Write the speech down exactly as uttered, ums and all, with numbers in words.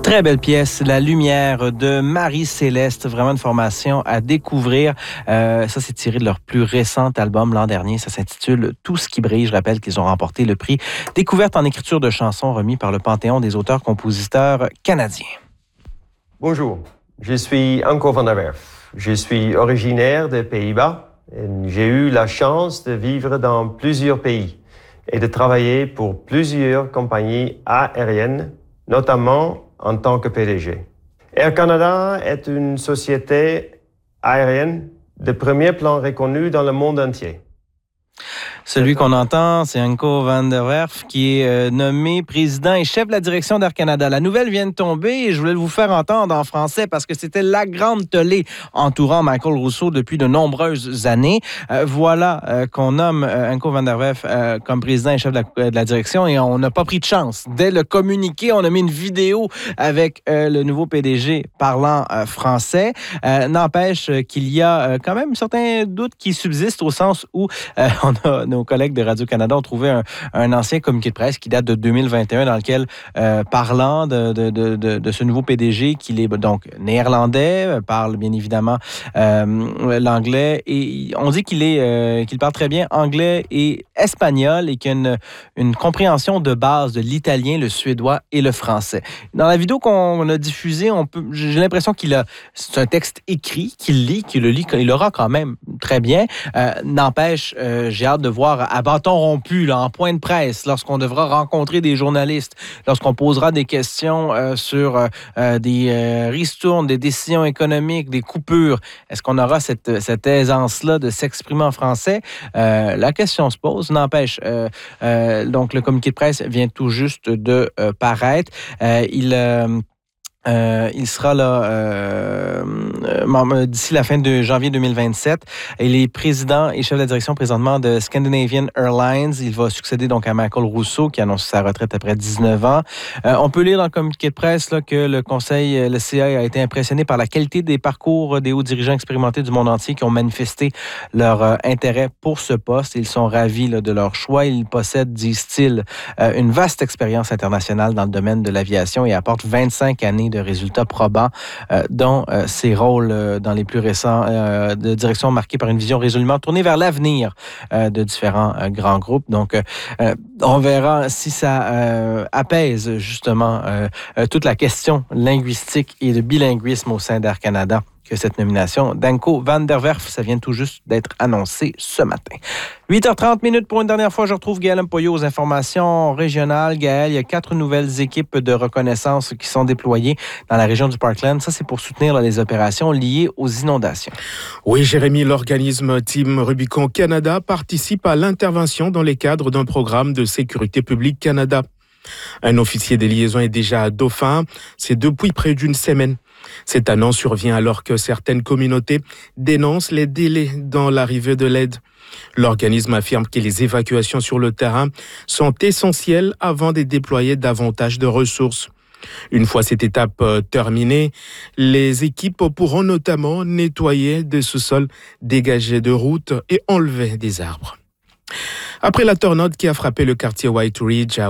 Très belle pièce, La Lumière de Marie-Céleste, vraiment une formation à découvrir. Euh, ça, c'est tiré de leur plus récent album l'an dernier. Ça s'intitule Tout ce qui brille. Je rappelle qu'ils ont remporté le prix Découverte en écriture de chansons remis par le Panthéon des auteurs-compositeurs canadiens. Bonjour, je suis Anko van der Werf. Je suis originaire des Pays-Bas et j'ai eu la chance de vivre dans plusieurs pays et de travailler pour plusieurs compagnies aériennes, notamment en tant que P D G. Air Canada est une société aérienne de premier plan reconnue dans le monde entier. Celui qu'on entend, c'est Anko van der Werf, qui est euh, nommé président et chef de la direction d'Air Canada. La nouvelle vient de tomber et je voulais vous faire entendre en français parce que c'était la grande tollée entourant Michael Rousseau depuis de nombreuses années. Euh, voilà euh, qu'on nomme euh, Anko van der Werf euh, comme président et chef de la, de la direction et on n'a pas pris de chance. Dès le communiqué, on a mis une vidéo avec euh, le nouveau P D G parlant euh, français. Euh, n'empêche qu'il y a euh, quand même certains doutes qui subsistent au sens où euh, on a nos collègues de Radio-Canada ont trouvé un, un ancien communiqué de presse qui date de deux mille vingt et un dans lequel, euh, parlant de, de, de, de, de ce nouveau P D G, qui est donc néerlandais, parle bien évidemment euh, l'anglais, et on dit qu'il est euh, qu'il parle très bien anglais et espagnol et qu'il y a une, une compréhension de base de l'italien, le suédois et le français. Dans la vidéo qu'on a diffusée, on peut, j'ai l'impression qu'il a, c'est un texte écrit, qu'il lit, qu'il le lit, qu'il aura quand même très bien. Euh, n'empêche, euh, j'ai hâte de voir à bâton rompu, là, en point de presse, lorsqu'on devra rencontrer des journalistes, lorsqu'on posera des questions euh, sur euh, des euh, ristournes, des décisions économiques, des coupures. Est-ce qu'on aura cette, cette aisance-là de s'exprimer en français? Euh, la question se pose. N'empêche, euh, euh, donc le communiqué de presse vient tout juste de euh, paraître. Euh, il... Euh, Euh, il sera là euh, euh, d'ici la fin de janvier deux mille vingt-sept. Il est président et chef de la direction présentement de Scandinavian Airlines. Il va succéder donc à Michael Rousseau qui annonce sa retraite après dix-neuf ans. Euh, on peut lire dans le communiqué de presse là, que le conseil, le C A, a été impressionné par la qualité des parcours des hauts dirigeants expérimentés du monde entier qui ont manifesté leur euh, intérêt pour ce poste. Ils sont ravis là, de leur choix. Ils possèdent, disent-ils, euh, une vaste expérience internationale dans le domaine de l'aviation et apportent vingt-cinq années de de résultats probants, euh, dont euh, ses rôles euh, dans les plus récents euh, de direction marqués par une vision résolument tournée vers l'avenir euh, de différents euh, grands groupes. Donc, euh, on verra si ça euh, apaise justement euh, euh, toute la question linguistique et de bilinguisme au sein d'Air Canada que cette nomination d'Anko van der Werf, ça vient tout juste d'être annoncé ce matin. huit heures trente minutes pour une dernière fois, je retrouve Gaël Mpoyo aux informations régionales. Gaël, il y a quatre nouvelles équipes de reconnaissance qui sont déployées dans la région du Parkland. Ça, c'est pour soutenir là, les opérations liées aux inondations. Oui, Jérémy, l'organisme Team Rubicon Canada participe à l'intervention dans les cadres d'un programme de sécurité publique Canada. Un officier des liaisons est déjà à Dauphin, c'est depuis près d'une semaine. Cette annonce survient alors que certaines communautés dénoncent les délais dans l'arrivée de l'aide. L'organisme affirme que les évacuations sur le terrain sont essentielles avant de déployer davantage de ressources. Une fois cette étape terminée, les équipes pourront notamment nettoyer des sous-sols, dégager de routes et enlever des arbres. Après la tornade qui a frappé le quartier White Ridge à